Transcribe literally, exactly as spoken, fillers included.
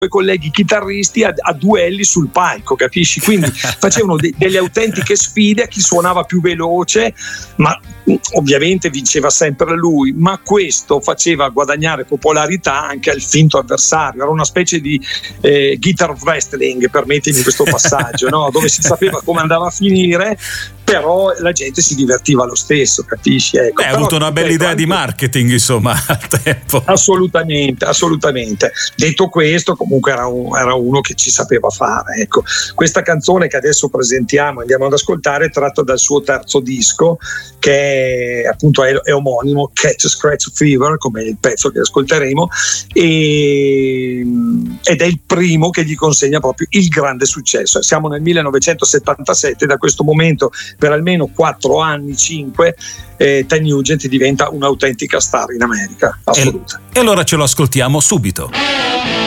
colleghi chitarristi a, a duelli sul palco, capisci? Quindi facevano de- delle autentiche sfide a chi suonava più veloce, ma ovviamente vinceva sempre lui, ma questo faceva guadagnare popolarità anche al finto avversario. Era una specie di eh, guitar wrestling, permettimi questo passaggio, no? Dove si sapeva come andava a finire, però la gente si divertiva lo stesso, capisci? Ecco. Beh, hai avuto una bella idea anche di marketing, insomma, al tempo. Assolutamente, assolutamente. Detto questo, comunque era, un, era uno che ci sapeva fare. Ecco. Questa canzone che adesso presentiamo, andiamo ad ascoltare, è tratta dal suo terzo disco, che è, appunto è, è omonimo, Catch Scratch Fever, come il pezzo che ascolteremo, e, ed è il primo che gli consegna proprio il grande successo. Siamo nel millenovecentosettantasette, da questo momento per almeno quattro anni, cinque, eh, Ted Nugent diventa un'autentica star in America, assoluta. E, e allora ce lo ascoltiamo subito.